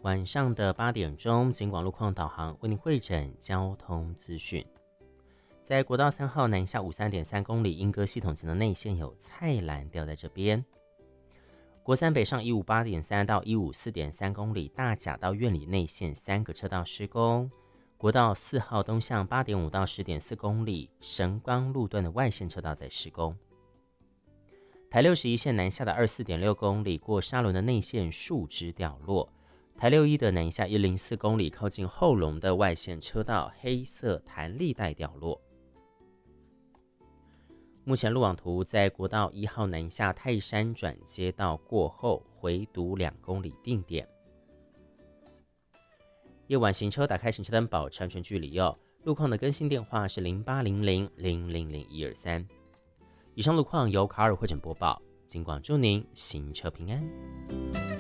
晚上的8点钟，警广路况导航为您汇整交通资讯。在国道3号南下53.3公里莺歌系统前的内线有菜篮掉在这边。国3北上158.3到154.3公里大甲到苑里内线3个车道施工。国道4号东向8.5到10.4公里神光路段的外线车道在施工。台61线南下的24.6公里过沙仑的内线树枝掉落。台61的南下104公里靠近后龙的外线车道黑色弹力带掉落。目前路网图在国道1号南下泰山转接道过后回堵2公里定点。夜晚行车打开行车灯保持安全距离哦。路况的更新电话是0800000123。以上路况由卡尔汇整播报，警广祝您行车平安。